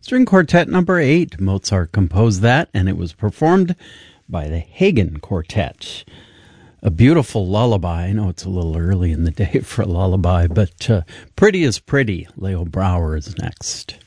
String Quartet number 8. Mozart composed that, and it was performed by the Hagen Quartet. A beautiful lullaby. I know it's a little early in the day for a lullaby, but Pretty is Pretty. Leo Brouwer is next.